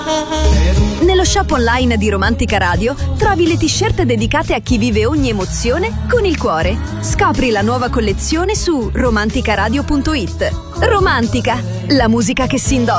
Nello shop online di Romantica Radio trovi le t-shirt dedicate a chi vive ogni emozione con il cuore. Scopri la nuova collezione su romanticaradio.it. Romantica, la musica che si indossa.